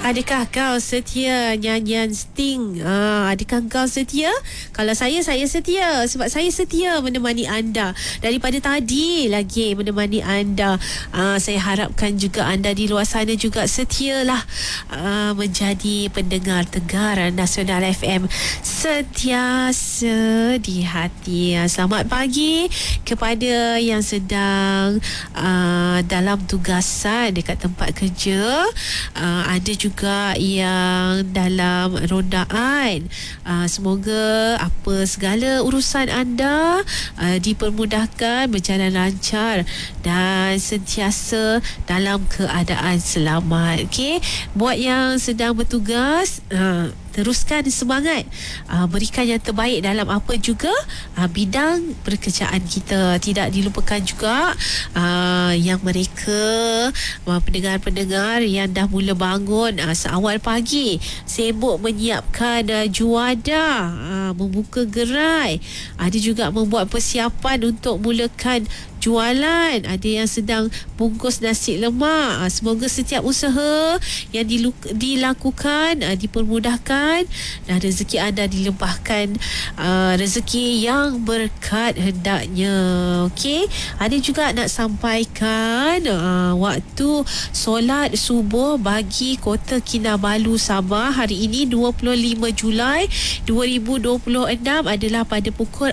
Adakah kau setia nyanyian Sting? Adakah kau setia? Kalau saya setia. Sebab saya setia menemani anda. Daripada tadi lagi menemani anda. Saya harapkan juga anda di luar sana juga setialah menjadi pendengar Tegar Nasional FM. Sentiasa di hati. Selamat pagi kepada yang sedang dalam tugasan dekat tempat kerja. Ada juga yang dalam rondaan. Semoga apa segala urusan anda dipermudahkan, berjalan lancar dan sentiasa dalam keadaan selamat. Okey, buat yang sedang bertugas, teruskan semangat, berikan yang terbaik dalam apa juga bidang pekerjaan kita. Tidak dilupakan juga yang mereka pendengar-pendengar yang dah mula bangun seawal pagi, sibuk menyiapkan juadah, membuka gerai, ada juga membuat persiapan untuk mulakan jualan, ada yang sedang bungkus nasi lemak. Semoga setiap usaha yang dilakukan dipermudahkan dan rezeki anda dilimpahkan, rezeki yang berkat hendaknya. Okey, ada juga nak sampaikan waktu solat subuh bagi Kota Kinabalu Sabah hari ini 25 Julai 2026 adalah pada pukul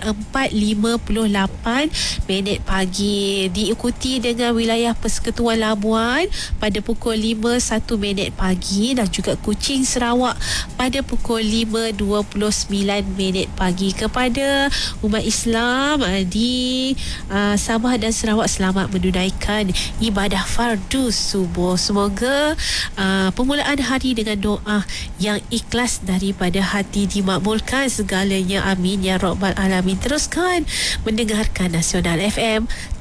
4.58 pagi, diikuti dengan wilayah Persekutuan Labuan pada pukul 5.01 pagi dan juga Kuching Sarawak pada pukul 5.29 pagi. Kepada umat Islam di Sabah dan Sarawak, selamat menunaikan ibadah fardu subuh. Semoga permulaan hari dengan doa yang ikhlas daripada hati dimakbulkan segalanya, amin ya rabbal alamin. Teruskan mendengarkan Nasional FM,